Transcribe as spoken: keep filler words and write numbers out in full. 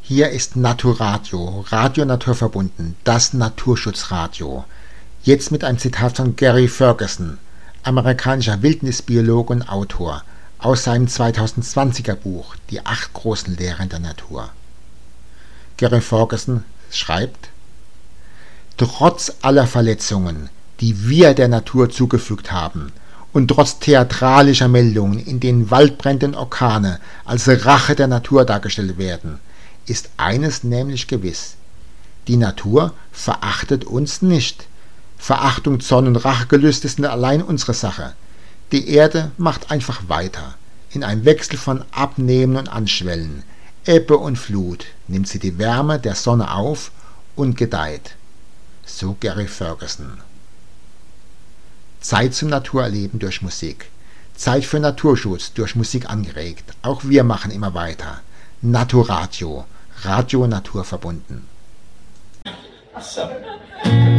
Hier ist Naturadio, Radio Naturverbunden, das Naturschutzradio. Jetzt mit einem Zitat von Gary Ferguson, amerikanischer Wildnisbiologe und Autor, aus seinem zweitausendzwanziger Buch Die acht großen Lehren der Natur. Gary Ferguson schreibt: Trotz aller Verletzungen, die wir der Natur zugefügt haben, und trotz theatralischer Meldungen, in denen Waldbrände und Orkane als Rache der Natur dargestellt werden, ist eines nämlich gewiss: Die Natur verachtet uns nicht. Verachtung, Zorn und Rachegelüste sind allein unsere Sache. Die Erde macht einfach weiter. In einem Wechsel von Abnehmen und Anschwellen, Ebbe und Flut, nimmt sie die Wärme der Sonne auf und gedeiht. So Gary Ferguson. Zeit zum Naturerleben durch Musik. Zeit für Naturschutz durch Musik angeregt. Auch wir machen immer weiter. Naturadio. Radio Naturverbunden. So.